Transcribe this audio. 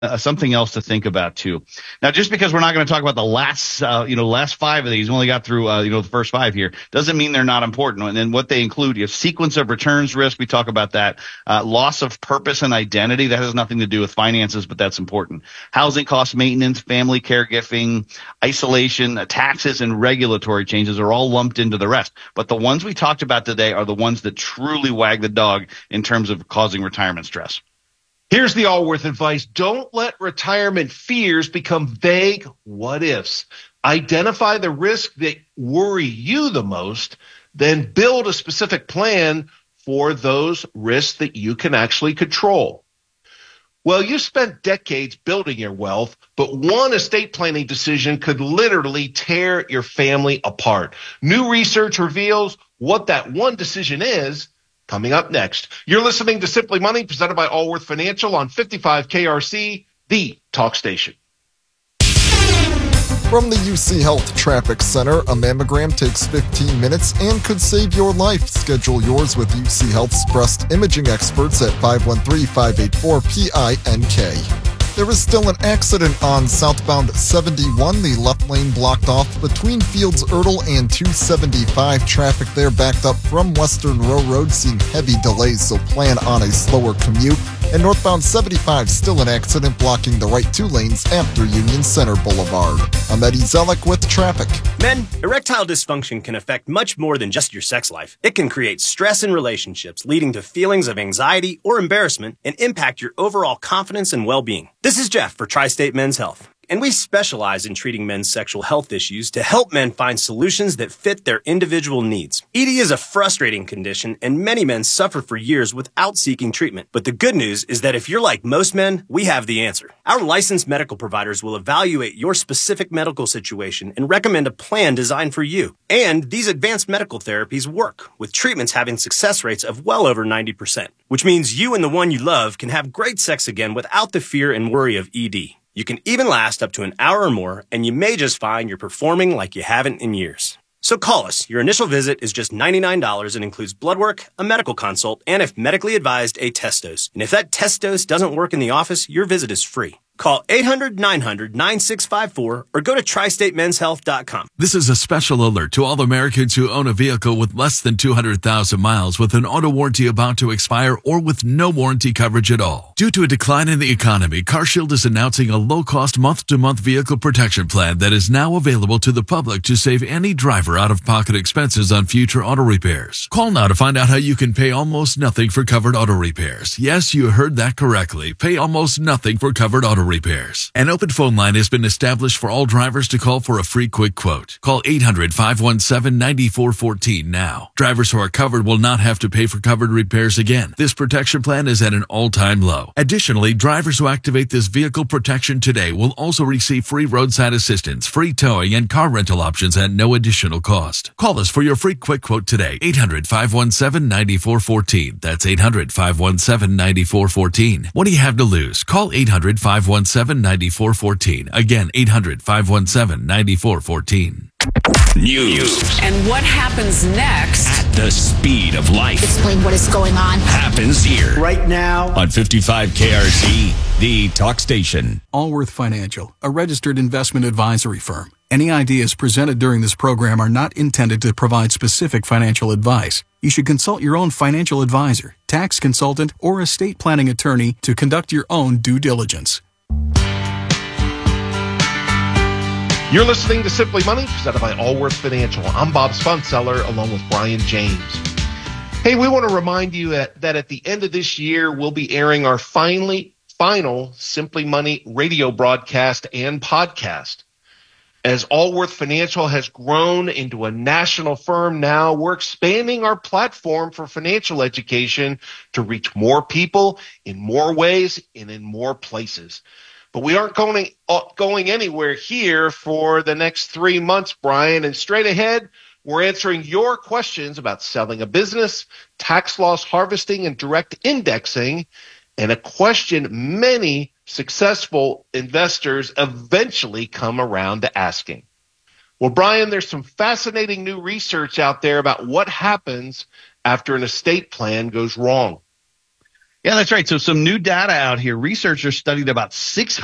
something else to think about too. Now, just because we're not going to talk about the last five of these, we only got through, the first five here, doesn't mean they're not important. And then what they include, you have sequence of returns risk. We talk about that. Loss of purpose and identity. That has nothing to do with finances, but that's important. Housing costs, maintenance, family caregiving, isolation, taxes, and regulatory changes are all lumped into the rest. But the ones we talked about today are the ones that truly wag the dog in terms of causing retirement stress. Here's the Allworth advice. Don't let retirement fears become vague what ifs. Identify the risks that worry you the most, then build a specific plan for those risks that you can actually control. Well, you spent decades building your wealth, but one estate planning decision could literally tear your family apart. New research reveals what that one decision is. Coming up next, you're listening to Simply Money, presented by Allworth Financial on 55 KRC, the talk station. From the UC Health Traffic Center, a mammogram takes 15 minutes and could save your life. Schedule yours with UC Health's breast imaging experts at 513-584-PINK. There is still an accident on southbound 71, the left lane blocked off between Fields Erdel and 275. Traffic there backed up from Western Row Road, seeing heavy delays, so plan on a slower commute. And northbound 75, still an accident blocking the right two lanes after Union Center Boulevard. I'm Eddie Zellick with traffic. Men, erectile dysfunction can affect much more than just your sex life. It can create stress in relationships, leading to feelings of anxiety or embarrassment, and impact your overall confidence and well-being. This is Jeff for Tri-State Men's Health, and we specialize in treating men's sexual health issues to help men find solutions that fit their individual needs. ED is a frustrating condition, and many men suffer for years without seeking treatment. But the good news is that if you're like most men, we have the answer. Our licensed medical providers will evaluate your specific medical situation and recommend a plan designed for you. And these advanced medical therapies work, with treatments having success rates of well over 90%, which means you and the one you love can have great sex again without the fear and worry of ED. You can even last up to an hour or more, and you may just find you're performing like you haven't in years. So call us. Your initial visit is just $99 and includes blood work, a medical consult, and if medically advised, a test dose. And if that test dose doesn't work in the office, your visit is free. Call 800-900-9654 or go to tristatemenshealth.com. This is a special alert to all Americans who own a vehicle with less than 200,000 miles with an auto warranty about to expire or with no warranty coverage at all. Due to a decline in the economy, CarShield is announcing a low-cost month-to-month vehicle protection plan that is now available to the public to save any driver out-of-pocket expenses on future auto repairs. Call now to find out how you can pay almost nothing for covered auto repairs. Yes, you heard that correctly. Pay almost nothing for covered auto repairs. An open phone line has been established for all drivers to call for a free quick quote. Call 800-517-9414 now. Drivers who are covered will not have to pay for covered repairs again. This protection plan is at an all-time low. Additionally, drivers who activate this vehicle protection today will also receive free roadside assistance, free towing, and car rental options at no additional cost. Call us for your free quick quote today. 800-517-9414. That's 800-517-9414. What do you have to lose? Call 800-517-9414. Again, 800-517-9414. News. And what happens next? At the speed of life. Explain what is going on. Happens here. Right now. On 55 KRC, the talk station. Allworth Financial, a registered investment advisory firm. Any ideas presented during this program are not intended to provide specific financial advice. You should consult your own financial advisor, tax consultant, or estate planning attorney to conduct your own due diligence. You're listening to Simply Money, presented by Allworth Financial. I'm Bob Spunseller, along with Brian James. Hey, we want to remind you that at the end of this year, we'll be airing our final Simply Money radio broadcast and podcast. As Allworth Financial has grown into a national firm now, we're expanding our platform for financial education to reach more people in more ways and in more places. But we aren't going anywhere here for the next 3 months, Brian. And straight ahead, we're answering your questions about selling a business, tax loss harvesting, and direct indexing, and a question many successful investors eventually come around to asking. Well, Brian, there's some fascinating new research out there about what happens after an estate plan goes wrong. Yeah, that's right. So some new data out here. Researchers studied about 600